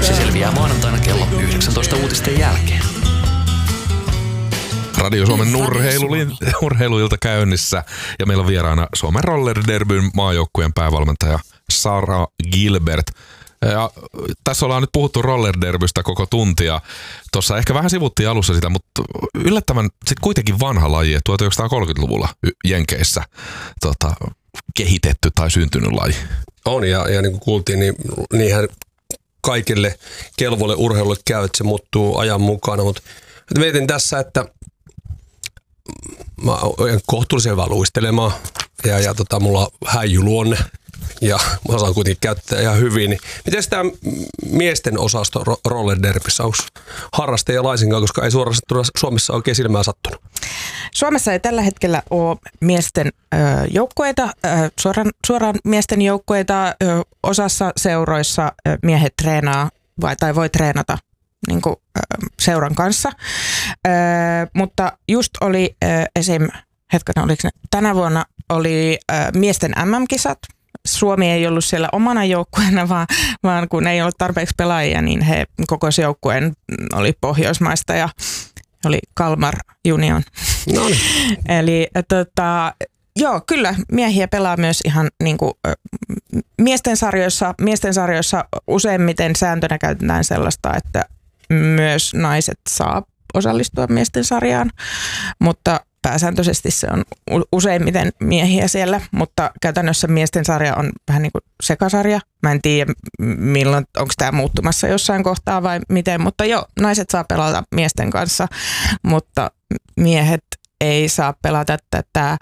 Se selviää maanantaina kello 19 uutisten jälkeen. Radio Suomen urheiluilta käynnissä ja meillä on vieraana Suomen Roller Derbyn maajoukkueen päävalmentaja Sara Gilbert. Ja tässä ollaan nyt puhuttu Roller Derbystä koko tuntia. Tuossa ehkä vähän sivuttiin alussa sitä, mutta yllättävän sit kuitenkin vanha laji, 1930-luvulla Jenkeissä kehitetty tai syntynyt laji. On ja niin kuin kuultiin, niin niinhän kaikille kelvoille urheilulle käy, että se muuttuu ajan mukana, mutta mietin tässä, että mä olen kohtuullisen hyvä luistelemaan ja mulla on häijyluonne ja mä osaan kuitenkin käyttää ihan hyvin. Niin miten tämä miesten osasto roller derbyssä, onko harrastajia laisinkaan, koska ei suoraan Suomessa oikein silmään sattunut? Suomessa ei tällä hetkellä ole miesten joukkueita, suoraan miesten joukkueita. Osassa seuroissa miehet treenaa tai voi treenata niin kuin, seuran kanssa. Mutta just oli esim. Tänä vuonna oli miesten MM-kisat. Suomi ei ollut siellä omana joukkueena, vaan kun ei ollut tarpeeksi pelaajia, niin he kokosi joukkueen, oli Pohjoismaista ja oli Kalmar Union. No niin. Eli joo, kyllä miehiä pelaa myös ihan niin kuin miesten sarjoissa useimmiten sääntönä käytetään sellaista, että myös naiset saa osallistua miesten sarjaan, mutta pääsääntöisesti se on useimmiten miehiä siellä, mutta käytännössä miesten sarja on vähän niin kuin sekasarja. Mä en tiedä, milloin, onko tämä muuttumassa jossain kohtaa vai miten, mutta joo, naiset saa pelata miesten kanssa, mutta miehet ei saa pelata tätä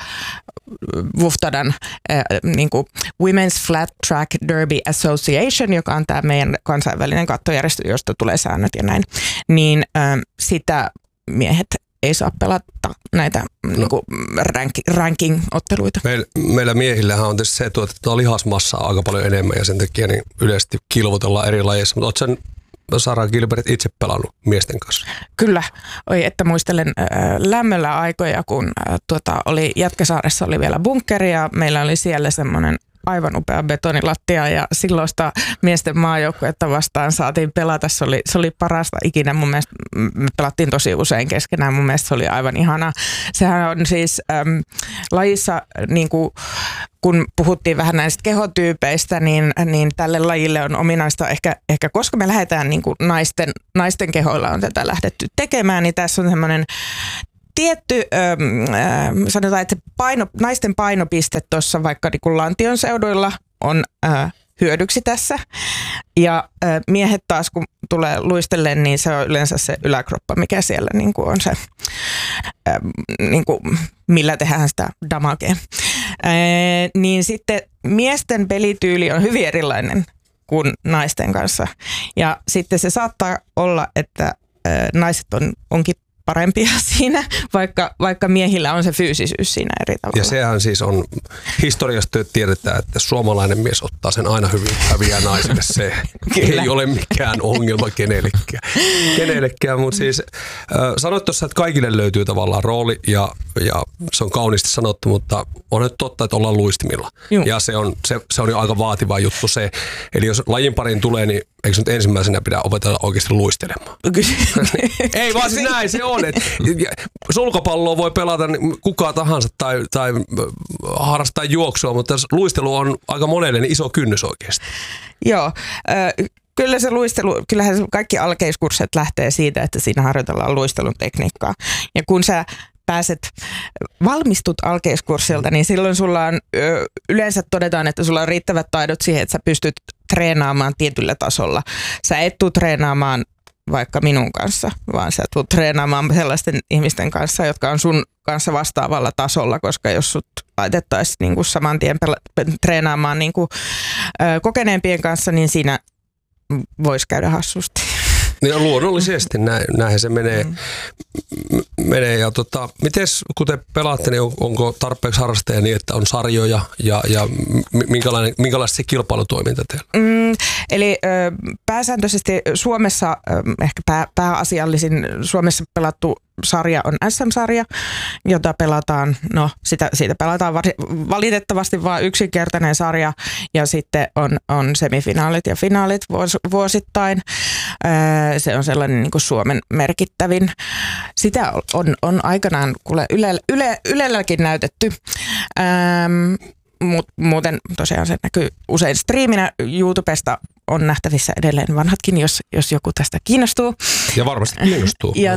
WFTADan niin kuin Women's Flat Track Derby Association, joka on tämä meidän kansainvälinen kattojärjestö, josta tulee säännöt ja näin, niin sitä miehet ei saa pelata näitä niinku ranking-otteluita. Meillä miehillähän on tietysti se, että lihasmassaa aika paljon enemmän ja sen takia niin yleisesti kilvoitellaan eri lajeissa. Mutta ootko sen Sara Gilbert itse pelannut miesten kanssa? Kyllä. Oi, että muistelen lämmöllä aikoja, kun oli Jätkäsaaressa oli vielä bunkkeri ja meillä oli siellä semmoinen aivan upea betonilattia ja silloista miesten maajoukkuetta vastaan saatiin pelata. Se oli parasta ikinä. Mun mielestä me pelattiin tosi usein keskenään. Mun mielestä se oli aivan ihana. Sehän on siis lajissa, niin kuin, kun puhuttiin vähän näistä kehotyypeistä, niin tälle lajille on ominaista ehkä koska me lähdetään niin kuin naisten kehoilla on tätä lähdetty tekemään, niin tässä on semmoinen tietty, sanotaan, että naisten painopiste tuossa vaikka niin kuin lantion seuduilla on hyödyksi tässä. Ja miehet taas, kun tulee luistellen, niin se on yleensä se yläkroppa, mikä siellä niin kuin on se, niin kuin, millä tehdään sitä damagea. Niin sitten miesten pelityyli on hyvin erilainen kuin naisten kanssa. Ja sitten se saattaa olla, että naiset onkin parempia siinä, vaikka miehillä on se fyysisyys siinä eri tavalla. Ja sehän siis on, historiasta tiedetään, että suomalainen mies ottaa sen aina hyvin, häviää naisille. Se ei ole mikään ongelma kenellekään, mutta siis sanoit tuossa, että kaikille löytyy tavallaan rooli ja se on kauniisti sanottu, mutta on nyt totta, että ollaan luistimilla. Juh. Ja se on jo aika vaativa juttu se. Eli jos lajin pariin tulee, niin eikö nyt ensimmäisenä pidä opetella oikeasti luistelemaan? Ei vaan siis näin se on. Sulkapalloa voi pelata kuka tahansa tai harrastaa juoksua, mutta luistelu on aika monelle iso kynnys oikeasti. Joo, kyllä se luistelu, kyllähän kaikki alkeiskurssit lähtee siitä, että siinä harjoitellaan luistelun tekniikkaa. Ja kun sä valmistut alkeiskurssilta, niin silloin sulla on, yleensä todetaan, että sulla on riittävät taidot siihen, että sä pystyt treenaamaan tietyllä tasolla. Sä et tule treenaamaan vaikka minun kanssa, vaan sä tulet treenaamaan sellaisten ihmisten kanssa, jotka on sun kanssa vastaavalla tasolla, koska jos sut laitettaisiin niin kuin saman tien treenaamaan niin kuin kokeneempien kanssa, niin siinä voisi käydä hassusti. Ja luonnollisesti näinhän se menee. Ja mites kun te pelaatte, niin onko tarpeeksi harrastajia niin, että on sarjoja ja minkälaista se kilpailutoiminta teillä? Eli pääsääntöisesti Suomessa, ehkä pääasiallisin Suomessa pelattu sarja on SM-sarja, jota pelataan, siitä pelataan valitettavasti vain yksinkertainen sarja ja sitten on semifinaalit ja finaalit vuosittain. Se on sellainen niin kuin Suomen merkittävin. Sitä on aikanaan kuule Ylelläkin näytetty. Muuten tosiaan se näkyy usein striiminä YouTubesta, on nähtävissä edelleen vanhatkin, jos joku tästä kiinnostuu. Ja varmasti kiinnostuu. Ja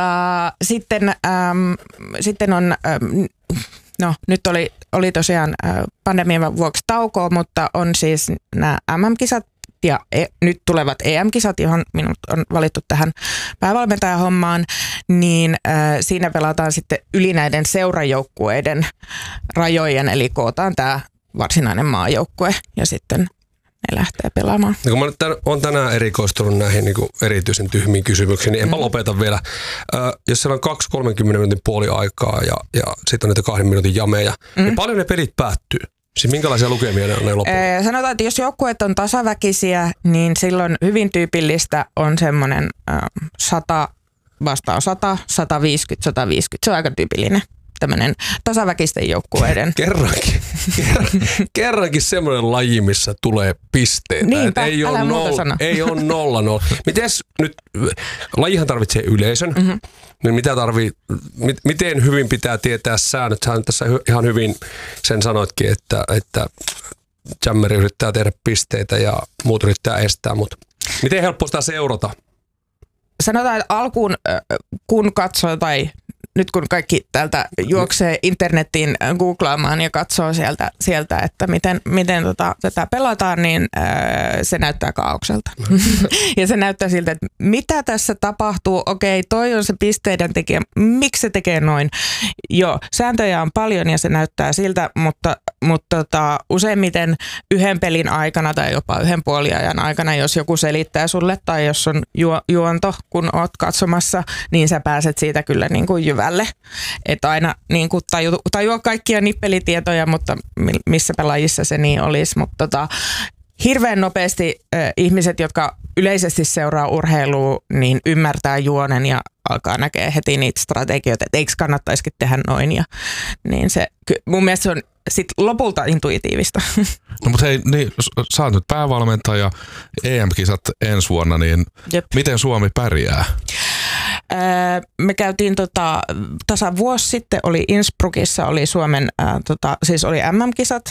sitten on, nyt oli tosiaan pandemian vuoksi taukoa, mutta on siis nämä MM-kisat ja nyt tulevat EM-kisat, johon minut on valittu tähän päävalmentajahommaan, niin siinä pelataan sitten yli näiden seurajoukkueiden rajojen, eli kootaan tämä varsinainen maajoukkue ja sitten ne lähtee pelaamaan. No, kun mä nyt olen tänään erikoistunut näihin niin kuin erityisen tyhmiin kysymyksiin, niin enpä lopeta vielä. Jos siellä on 2-30 minuutin puoli aikaa ja sitten on niitä 2 minuutin jameja, niin paljon ne pelit päättyy? Siis minkälaisia lukemia ne on loppuun? Sanotaan, että jos joukkueet on tasaväkisiä, niin silloin hyvin tyypillistä on semmoinen 100 vastaan 100, 150, 150. Se on aika tyypillinen tämmöinen tasaväkisten joukkueiden. Kerrankin semmoinen laji, missä tulee pisteitä. Niinpä, ei älä muuta sano. Ei ole 0-0. Mites nyt, lajihan tarvitsee yleisön. Niin miten hyvin pitää tietää säännöt? Sähän tässä ihan hyvin sen sanoitkin, että jammeri yrittää tehdä pisteitä ja muut yrittää estää, mutta miten helppo sitä seurata? Sanotaan, että alkuun kun katsoo tai nyt kun kaikki täältä juoksee internettiin googlaamaan ja katsoo sieltä että miten tätä pelataan, niin se näyttää kaaokselta. Ja se näyttää siltä, että mitä tässä tapahtuu, okei, toi on se pisteiden tekijä, miksi se tekee noin? Joo, sääntöjä on paljon ja se näyttää siltä, mutta useimmiten yhden pelin aikana tai jopa yhden puoliajan aikana, jos joku selittää sulle tai jos on juonto, kun oot katsomassa, niin sä pääset siitä kyllä niin kuin jyvälle. Että aina niin kuin tajua kaikkia nippelitietoja, mutta missä pelaajissa se niin olisi. Mutta hirveän nopeasti ihmiset, jotka yleisesti seuraa urheilua, niin ymmärtää juonen ja alkaa näkee heti niitä strategioita, että eikö kannattaisikin tehdä noin. Ja, niin se, mun mielestä se on sitten lopulta intuitiivista. No mutta hei, niin, sä oot nyt päävalmentaja, EM-kisat ensi vuonna, niin Jep. Miten Suomi pärjää? Me käytiin tasan vuosi sitten, oli Innsbruckissa, oli Suomen, siis oli MM-kisat.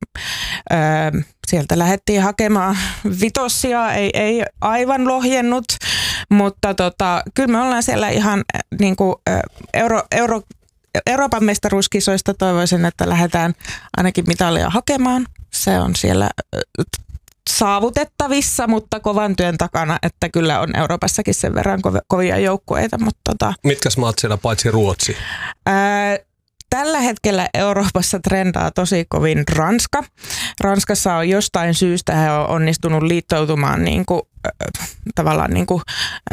Sieltä lähdettiin hakemaan vitossia, ei aivan lohjennut, mutta kyllä me ollaan siellä ihan niin kuin Euroopan mestaruuskisoista toivoisin, että lähdetään ainakin mitalia hakemaan. Se on siellä saavutettavissa, mutta kovan työn takana, että kyllä on Euroopassakin sen verran kovia joukkueita. Mutta mitkäs maat siellä paitsi Ruotsi? Tällä hetkellä Euroopassa trendaa tosi kovin Ranska. Ranskassa on jostain syystä he on onnistunut liittoutumaan niin kuin, tavallaan niin kuin,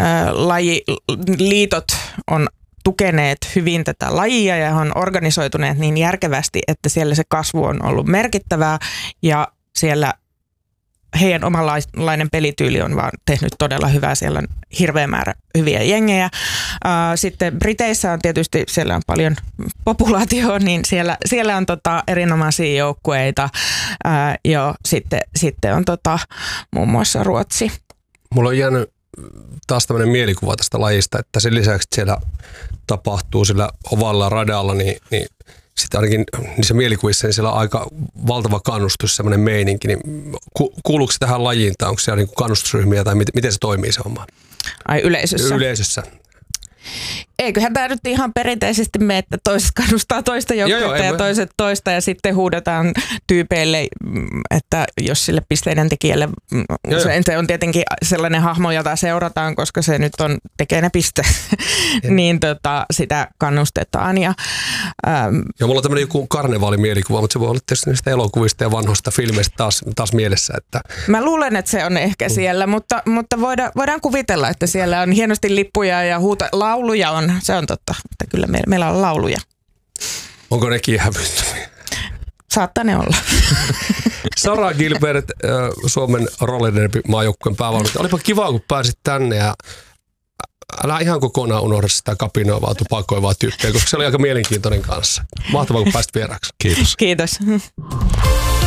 lajiliitot on tukeneet hyvin tätä lajia ja on organisoituneet niin järkevästi, että siellä se kasvu on ollut merkittävää ja siellä heidän omanlainen pelityyli on vaan tehnyt todella hyvää. Siellä on hirveä määrä hyviä jengejä. Sitten Briteissä on tietysti, siellä on paljon populaatioa, niin siellä on erinomaisia joukkueita. Ja sitten on muun muassa Ruotsi. Mulla on jäänyt taas tämmöinen mielikuva tästä lajista, että sen lisäksi, että siellä tapahtuu sillä ovalla radalla, niin sitten ainakin niissä mielikuvissa niin siellä on aika valtava kannustus, semmoinen meininki. Niin kuuluuko se tähän lajiin tai onko siellä niin kannustusryhmiä tai miten se toimii se homma? Ai yleisössä? Yleisössä. Eiköhän tämä nyt ihan perinteisesti mene, että toiset kannustaa toista joukkuetta ja toiset toista ja sitten huudetaan tyypeille, että jos sille pisteiden tekijälle, se on tietenkin sellainen hahmo, jota seurataan, koska se nyt tekee ne pisteet, niin sitä kannustetaan. Ja mulla on tämmöinen joku karnevaalimielikuvaa, mutta se voi olla tietysti niistä elokuvista ja vanhoista filmeistä taas mielessä. Että mä luulen, että se on ehkä siellä, mutta voidaan kuvitella, että siellä on hienosti lippuja ja lauluja on. Se on totta, että kyllä meillä on lauluja. Onko nekin hävyttömiä? Saattaa ne olla. Sara Gilbert, Suomen roller derby maajoukkueen päävalmentaja. Olipa kiva, kun pääsit tänne ja älä ihan kokonaan unohda sitä kapinoivaa, tupakoivaa tyyppiä, koska se oli aika mielenkiintoinen kanssa. Mahtavaa, kun pääsit vieraksi. Kiitos. Kiitos.